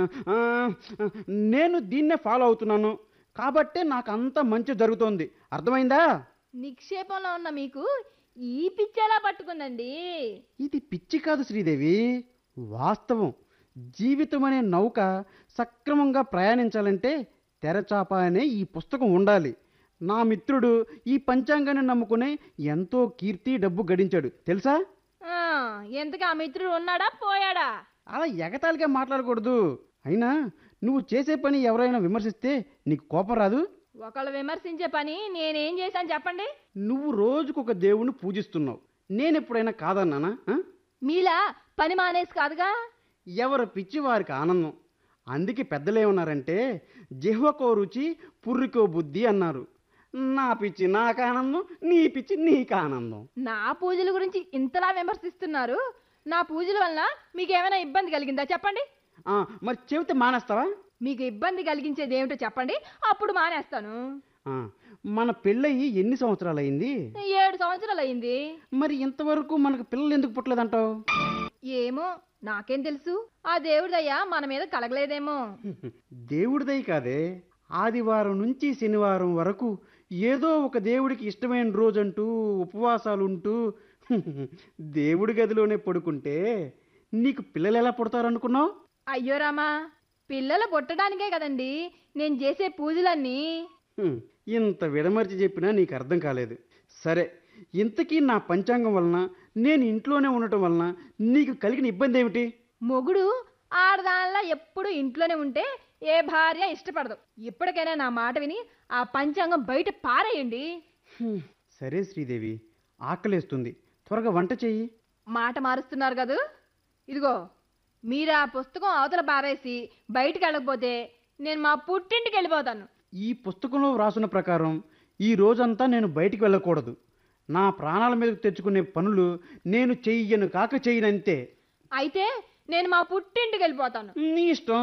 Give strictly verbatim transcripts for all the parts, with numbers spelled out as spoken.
ఆ, నేను దీన్నే ఫాలో అవుతున్నాను కాబట్టే నాకు అంత మంచి జరుగుతోంది. అర్థమైందా? నిక్షేపంలో ఉన్న మీకు ఈ పిచ్చెలా పట్టుకుందండి? ఇది పిచ్చి కాదు శ్రీదేవి, వాస్తవం. జీవితం అనే నౌక సక్రమంగా ప్రయాణించాలంటే తెరచాప అనే ఈ పుస్తకం ఉండాలి. నా మిత్రుడు ఈ పంచాంగాన్ని నమ్ముకునే ఎంతో కీర్తి డబ్బు గడించాడు తెలుసా? ఆ, ఎంతగా ఆ మిత్రుడు ఉన్నాడా పోయాడా? అలా ఎగతాళిగా మాట్లాడకూడదు. అయినా నువ్వు చేసే పని ఎవరైనా విమర్శిస్తే నీకు కోపం రాదు? ఒకళ్ళు విమర్శించే పని నేనేం చేశాను చెప్పండి? నువ్వు రోజుకొక దేవుణ్ణి పూజిస్తున్నావు. నేనెప్పుడైనా కాదన్నానా? ఆ? మీలా పని మానేసి కాదుగా. ఎవరి పిచ్చి వారికి ఆనందం. అందుకే పెద్దలేమన్నారంటే జిహ్వకో రుచి పుర్రికో బుద్ధి అన్నారు. నా పిచ్చి నాకు ఆనందం, నీ పిచ్చి నీకు ఆనందం. నా పూజల గురించి ఇంతలా విమర్శిస్తున్నారు. నా పూజల వలన మీకు ఏమైనా ఇబ్బంది కలిగిందా చెప్పండి? ఆ, మరి చెబితే మానేస్తావా? మీకు ఇబ్బంది కలిగించేది ఏమిటో చెప్పండి, అప్పుడు మానేస్తాను. ఆ, మన పెళ్ళయి ఎన్ని సంవత్సరాలు అయింది? ఏడు సంవత్సరాలు అయింది. మరి ఇంతవరకు మనకు పిల్లలు ఎందుకు పుట్టలేదంటావు? ఏమో నాకేం తెలుసు. ఆ దేవుడిదయ్యా మన మీద కలగలేదేమో. దేవుడిదై కాదే, ఆదివారం నుంచి శనివారం వరకు ఏదో ఒక దేవుడికి ఇష్టమైన రోజంటూ ఉపవాసాలుంటూ దేవుడి గదిలోనే పడుకుంటే నీకు పిల్లలు ఎలా పుడతారనుకున్నావు? అయ్యో రామా, పిల్లలు పుట్టడానికే కదండి నేను చేసే పూజలన్నీ. హ్మ్, ఇంత విడమర్చి చెప్పినా నీకు అర్థం కాలేదు. సరే, ఇంతకీ నా పంచాంగం వలన నేను ఇంట్లోనే ఉండటం వలన నీకు కలిగిన ఇబ్బంది ఏమిటి? మొగుడు ఆడదానిలా ఎప్పుడు ఇంట్లోనే ఉంటే ఏ భార్య ఇష్టపడదు. ఇప్పటికైనా నా మాట విని ఆ పంచాంగం బయట పారేయండి. హ్మ్, సరే శ్రీదేవి, ఆకలేస్తుంది, త్వరగా వంట చెయ్యి. మాట మారుస్తున్నారు కదూ. ఇదిగో మీరు ఆ పుస్తకం అవతల పారేసి బయటికి వెళ్ళకపోతే నేను మా పుట్టింటికి వెళ్ళిపోతాను. ఈ పుస్తకంలో వ్రాసిన ప్రకారం ఈ రోజంతా నేను బయటికి వెళ్ళకూడదు. నా ప్రాణాల మీదకు తెచ్చుకునే పనులు నేను చెయ్యను కాక చెయ్యనంతే. అయితే నేను మా పుట్టింటికి వెళ్ళిపోతాను. నీ ఇష్టం.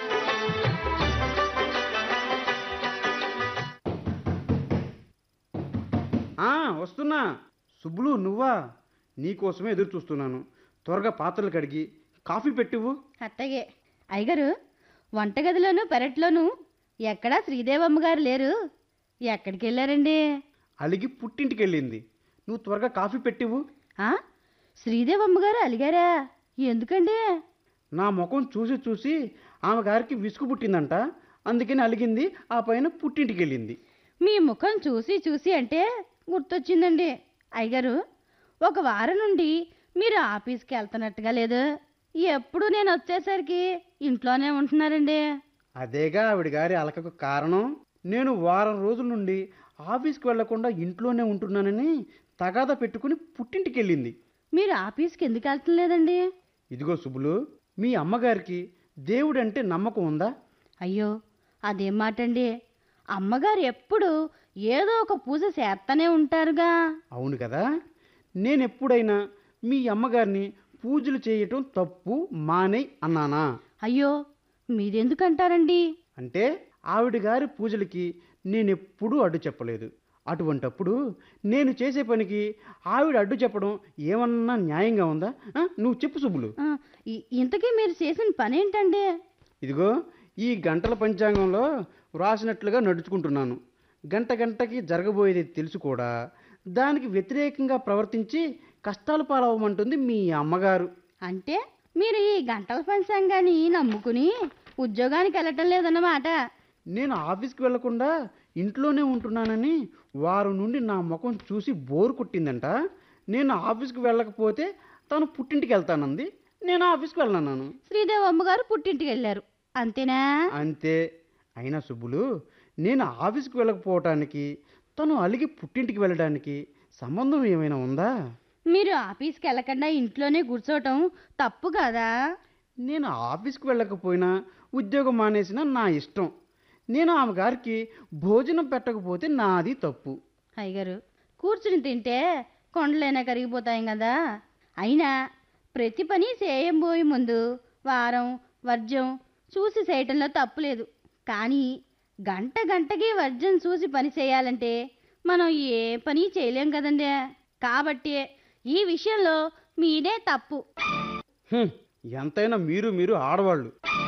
ఆ, వస్తున్నా. సుబ్బులు, నువ్వా? నీకోసమే ఎదురు చూస్తున్నాను. త్వరగా పాత్రలు కడిగి కాఫీ పెట్టివు. అట్టగే అయ్యగారు, వంటగదిలోను పెరట్లోను ఎక్కడా శ్రీదేవమ్మ గారు లేరు. ఎక్కడికి వెళ్ళారండి? అలిగి పుట్టింటికి వెళ్ళింది. నువ్వు త్వరగా కాఫీ పెట్టివు. ఆ, శ్రీదేవమ్మ గారు అలిగారా? ఎందుకండి? నా ముఖం చూసి చూసి ఆమె గారికి విసుగు పుట్టిందంట, అందుకని అలిగింది. ఆ పైన పుట్టింటికి వెళ్ళింది. మీ ముఖం చూసి చూసి అంటే గుర్తొచ్చిందండి అయ్యగారు, ఒక వారం నుండి మీరు ఆఫీస్కి వెళ్తున్నట్టుగా లేదు. ఎప్పుడు నేను వచ్చేసరికి ఇంట్లోనే ఉంటున్నారండి. అదేగా ఆవిడ గారి అలకకు కారణం. నేను వారం రోజుల నుండి ఆఫీస్కి వెళ్లకుండా ఇంట్లోనే ఉంటున్నానని తగాదా పెట్టుకుని పుట్టింటికి వెళ్ళింది. మీరు ఆఫీస్కి ఎందుకు వెళ్తాం లేదండి? ఇదిగో సుబ్బులు, మీ అమ్మగారికి దేవుడంటే నమ్మకం ఉందా? అయ్యో, అదేం మాటండి. అమ్మగారు ఎప్పుడు ఏదో ఒక పూజ చేస్తూనే ఉంటారుగా. అవును కదా. నేనెప్పుడైనా మీ అమ్మగారిని పూజలు చేయటం తప్పు మానేయ్ అన్నానా? అయ్యో, మీరెందుకంటారండి? అంటే ఆవిడ గారి పూజలకి నేనెప్పుడూ అడ్డు చెప్పలేదు. అటువంటప్పుడు నేను చేసే పనికి ఆవిడ అడ్డు చెప్పడం ఏమన్నా న్యాయంగా ఉందా? ఆ, నువ్వు చెప్పు సుబ్బులు. ఆ, ఇ- ఇంతకీ మీరు చేసిన పని ఏంటండి? ఇదిగో ఈ గంటల పంచాంగంలో వ్రాసినట్లుగా నడుచుకుంటున్నాను. గంట గంటకి జరగబోయేది తెలుసు కూడా దానికి వ్యతిరేకంగా ప్రవర్తించి కష్టాలు పాలవమంటుంది మీ అమ్మగారు. అంటే మీరు ఈ గంటల పంచాంగాన్ని నమ్ముకుని ఉద్యోగానికి వెళ్ళటం లేదన్నమాట. నేను ఆఫీస్కి వెళ్లకుండా ఇంట్లోనే ఉంటున్నానని వారం నుండి నా ముఖం చూసి బోరు కొట్టిందంట. నేను ఆఫీస్కి వెళ్ళకపోతే తను పుట్టింటికి వెళ్తానంది. నేను ఆఫీస్కి వెళ్ళన్నాను. శ్రీదేవమ్మ గారు పుట్టింటికి వెళ్ళారు, అంతేనా? అంతే. అయినా సుబ్బులు, నేను ఆఫీస్కి వెళ్ళకపోవటానికి తను అలిగి పుట్టింటికి వెళ్ళడానికి సంబంధం ఏమైనా ఉందా? మీరు ఆఫీస్కి వెళ్ళకుండా ఇంట్లోనే కూర్చోవటం తప్పు కదా? నేను ఆఫీస్కి వెళ్ళకపోయినా ఉద్యోగం మానేసినా నా ఇష్టం. నేను ఆమె గారికి భోజనం పెట్టకపోతే నాది తప్పు. అయ్యగారు, కూర్చుని తింటే కొండలైనా కరిగిపోతాయి కదా. అయినా ప్రతి పని చేయబోయే ముందు వారం వర్జం చూసి చేయటంలో తప్పులేదు. కానీ గంట గంటకి వర్జం చూసి పని చేయాలంటే మనం ఏ పని చేయలేం కదండి. కాబట్టి ఈ విషయంలో మీదే తప్పు. హ్మ్, ఎంతైనా మీరు మీరు ఆడవాళ్ళు.